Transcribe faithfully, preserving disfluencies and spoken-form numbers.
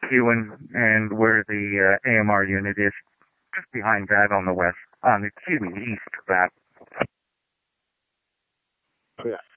Kewen and where the uh, A M R unit is, just behind that on the west, on the excuse me, east of that. Okay.